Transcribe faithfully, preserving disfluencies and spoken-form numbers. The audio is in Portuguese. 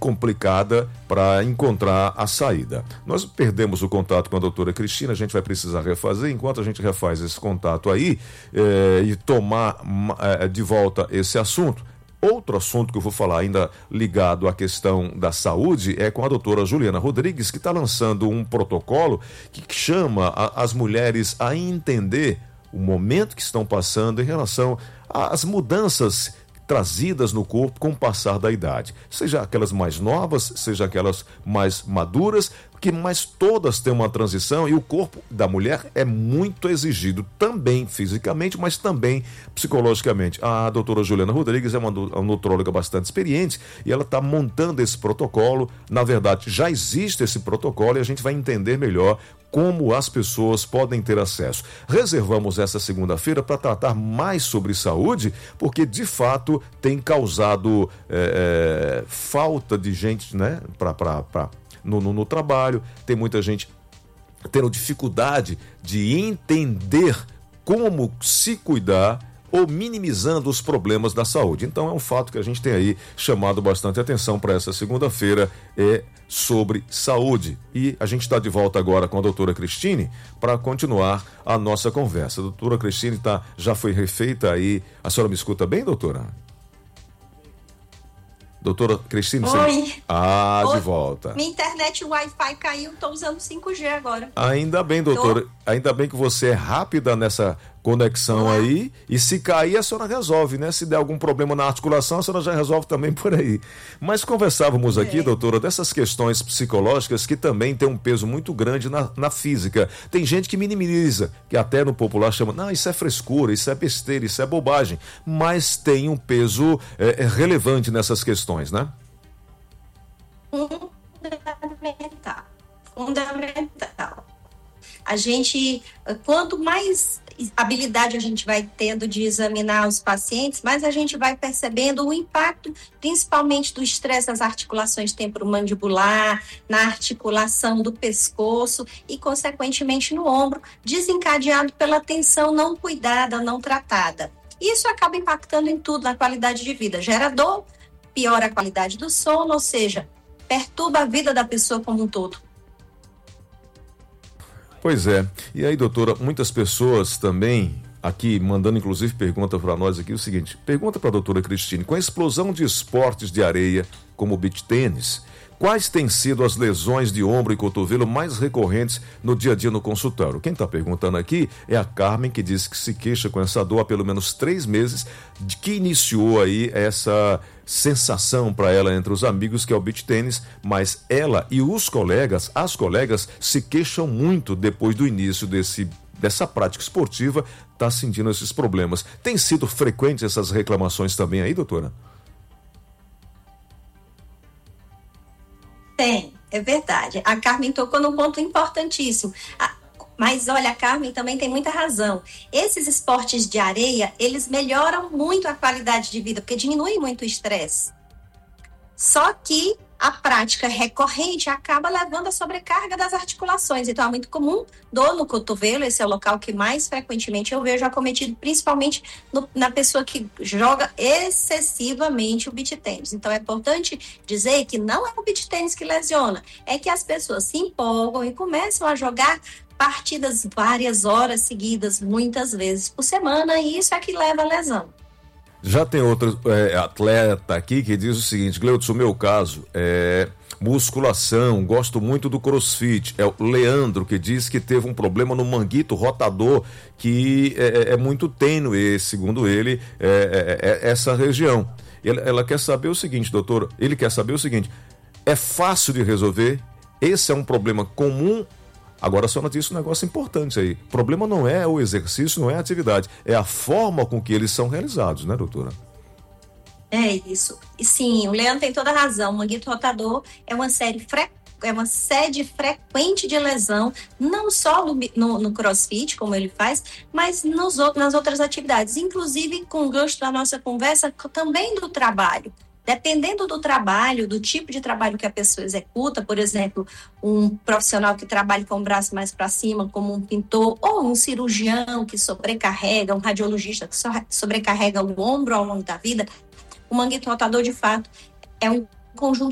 complicada para encontrar a saída. Nós perdemos o contato com a doutora Cristina, a gente vai precisar refazer. Enquanto a gente refaz esse contato aí eh, e tomar eh, de volta esse assunto, outro assunto que eu vou falar ainda ligado à questão da saúde é com a doutora Juliana Rodrigues, que está lançando um protocolo que chama a, as mulheres a entender o momento que estão passando em relação às mudanças trazidas no corpo com o passar da idade, seja aquelas mais novas, seja aquelas mais maduras, que mais todas têm uma transição, e o corpo da mulher é muito exigido também fisicamente, mas também psicologicamente. A doutora Juliana Rodrigues é uma, uma nutróloga bastante experiente e ela está montando esse protocolo. Na verdade, já existe esse protocolo e a gente vai entender melhor como as pessoas podem ter acesso. Reservamos essa segunda-feira para tratar mais sobre saúde, porque de fato tem causado é, é, falta de gente, né, para para No, no, no trabalho, tem muita gente tendo dificuldade de entender como se cuidar ou minimizando os problemas da saúde. Então é um fato que a gente tem aí chamado bastante atenção para essa segunda-feira, é sobre saúde. E a gente está de volta agora com a doutora Cristine para continuar a nossa conversa. A doutora Cristine tá, já foi refeita aí. A senhora me escuta bem, doutora? Doutora Cristina? Oi. Você... Ah, Oi. de volta. Minha internet, o Wi-Fi caiu, estou usando cinco G agora. Ainda bem, doutora. Tô. Ainda bem que você é rápida nessa conexão Olá. aí. E se cair, a senhora resolve, né? Se der algum problema na articulação, a senhora já resolve também por aí. Mas conversávamos aqui, é. doutora, dessas questões psicológicas que também tem um peso muito grande na, na física. Tem gente que minimiza, que até no popular chama, não, isso é frescura, isso é besteira, isso é bobagem. Mas tem um peso é, é relevante nessas questões, né? Fundamental. Fundamental. A gente, quanto mais habilidade a gente vai tendo de examinar os pacientes, mais a gente vai percebendo o impacto, principalmente do estresse nas articulações temporomandibular, na articulação do pescoço e, consequentemente, no ombro, desencadeado pela tensão não cuidada, não tratada. Isso acaba impactando em tudo, na qualidade de vida. Gera dor, piora a qualidade do sono, ou seja, perturba a vida da pessoa como um todo. Pois é. E aí, doutora, muitas pessoas também aqui mandando inclusive pergunta para nós aqui o seguinte, pergunta para a doutora Cristine, com a explosão de esportes de areia como o beach tênis, quais têm sido as lesões de ombro e cotovelo mais recorrentes no dia a dia no consultório? Quem está perguntando aqui é a Carmen, que diz que se queixa com essa dor há pelo menos três meses, de que iniciou aí essa sensação para ela entre os amigos, que é o beach tênis, mas ela e os colegas, as colegas, se queixam muito depois do início desse, dessa prática esportiva, está sentindo esses problemas. Tem sido frequente essas reclamações também aí, doutora? Tem, é verdade. A Carmen tocou num ponto importantíssimo. A, mas olha, a Carmen também tem muita razão. Esses esportes de areia, eles melhoram muito a qualidade de vida, porque diminuem muito o estresse. Só que a prática recorrente acaba levando a sobrecarga das articulações. Então é muito comum dor no cotovelo, esse é o local que mais frequentemente eu vejo acometido, principalmente no, na pessoa que joga excessivamente o beach tênis. Então é importante dizer que não é o beach tênis que lesiona, é que as pessoas se empolgam e começam a jogar partidas várias horas seguidas, muitas vezes por semana, e isso é que leva a lesão. Já tem outro é, atleta aqui que diz o seguinte, Gleudson, o meu caso é musculação, gosto muito do crossfit. É o Leandro que diz que teve um problema no manguito rotador, que é, é muito tênue, segundo ele, é, é, é essa região. Ela, ela quer saber o seguinte, doutor, ele quer saber o seguinte, é fácil de resolver? Esse é um problema comum? Agora a senhora disse um negócio importante aí. O problema não é o exercício, não é a atividade, é a forma com que eles são realizados, né, doutora? É isso. E sim, o Leandro tem toda a razão. O manguito rotador é uma série fre... é uma sede frequente de lesão, não só no, no, no crossfit, como ele faz, mas nos, nas outras atividades. Inclusive, com o gancho da nossa conversa, também do trabalho. Dependendo do trabalho, do tipo de trabalho que a pessoa executa, por exemplo, um profissional que trabalha com o braço mais para cima, como um pintor, ou um cirurgião que sobrecarrega, um radiologista que sobrecarrega o ombro ao longo da vida, o manguito rotador, de fato, é um conjunto